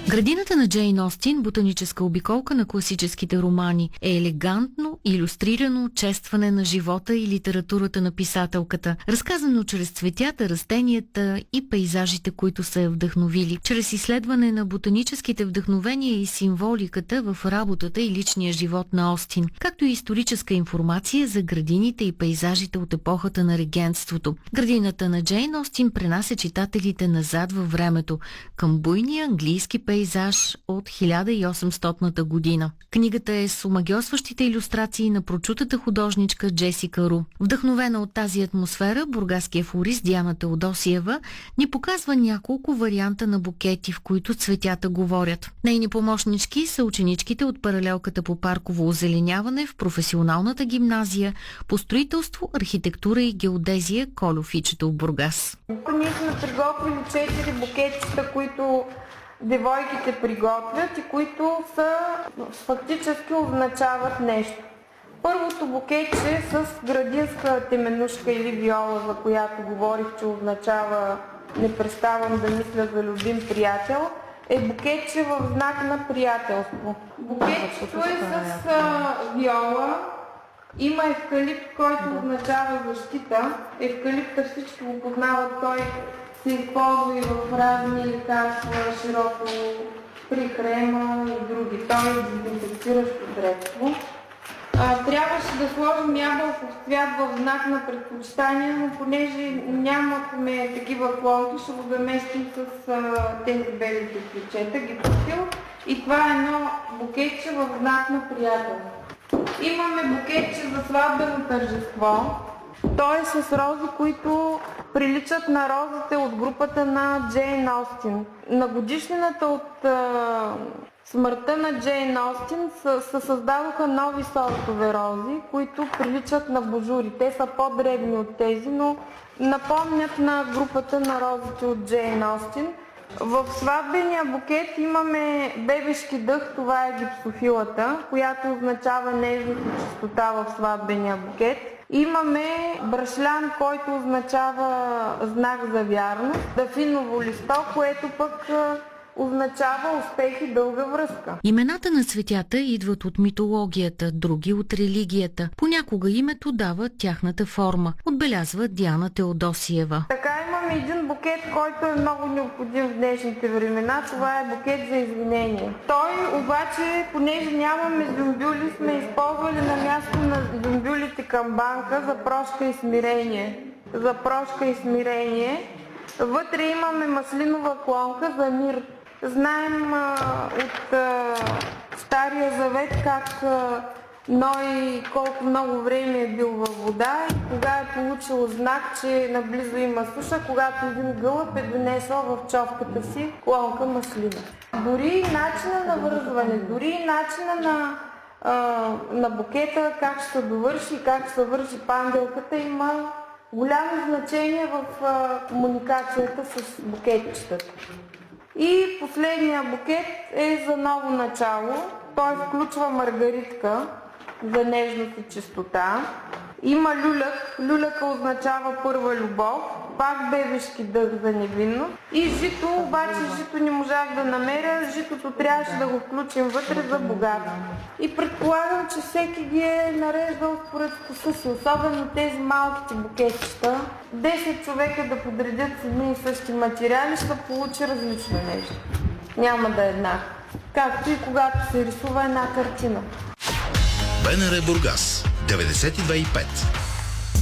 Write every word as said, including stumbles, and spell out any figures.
Градината на Джейн Остин, ботаническа обиколка на класическите романи, е елегантно, илюстрирано честване на живота и литературата на писателката, разказано чрез цветята, растенията и пейзажите, които са я вдъхновили, чрез изследване на ботаническите вдъхновения и символиката в работата и личния живот на Остин, както и историческа информация за градините и пейзажите от епохата на регентството. Градината на Джейн Остин пренася читателите назад във времето, към буйния английски пейзаж пейзаж от хиляда и осемстотната година. Книгата е с омагьосващите илюстрации на прочутата художничка Джесика Ру. Вдъхновена от тази атмосфера, бургаския флорист Диана Теодосиева ни показва няколко варианта на букети, в които цветята говорят. Нейни помощнички са ученичките от паралелката по парково озеленяване в професионалната гимназия по строителство, архитектура и геодезия Кольо Фичето в Бургас. Ние сме приготвили четири букетчета, които девойките приготвят и които са фактически означават нещо. Първото букетче с градинска теменушка или виола, за която говорих, че означава "не преставам да мисля за любим приятел", е букетче в знак на приятелство. Букетчето е с а, виола, има евкалипт, който означава защита. Евкалипта всички го познават, той се използва и в разни лекарства, широко при крема и други. Той е дезинфекциращо средство. Трябваше да сложим ябълков цвят в знак на предпочитание, но понеже нямахме такива клонки, ще го заместим с а, тези белите ключета, гипсофил. И това е едно букетче в знак на приятелство. Имаме букетче за сватбено тържество. Той е с рози, които приличат на розите от групата на Джейн Остин. На годишнината от а, смъртта на Джейн Остин се създадоха нови сортове рози, които приличат на божури. Те са по-дребни от тези, но напомнят на групата на розите от Джейн Остин. В сватбения букет имаме бебешки дъх, това е гипсофилата, която означава нежност и чистота в сватбения букет. Имаме брашлян, който означава знак за вярност, дафиново листо, което пък означава успех и дълга връзка. Имената на цветята идват от митологията, други от религията. Понякога името дава тяхната форма, отбелязва Диана Теодосиева. Така имаме един букет, който е много необходим в днешните времена. Това е букет за извинение. Той обаче, понеже нямаме зюмбюли, сме използвали на място на зюмбюлите камбанка за прошка и смирение. За прошка и смирение. Вътре имаме маслинова клонка за мир. Знаем а, от а, Стария завет как а, Ной колко много време е бил във вода и кога е получил знак, че наблизо има суша, когато един гълъб е донесъл в човката си клонка маслина. Дори начина на вързване, дори начина на, а, на букета, как ще се довърши и как ще се върши панделката, има голямо значение в а, комуникацията с букетчетата. И последния букет е за ново начало. Той включва маргаритка за нежност и чистота. Има люляк. Люляка означава първа любов. Пак бебешки дъх за невинност. И жито, обаче жито не можах да намеря. Житото трябваше да го включим вътре за богат. И предполагам, че всеки ги е нареждал според вкуса си. Особено тези малките букетчета. десет човека да подредят с едни и същи материали, ще получи различно нещо. Няма да е една. Както и когато се рисува една картина. БНР Бургас деветдесет и две и пет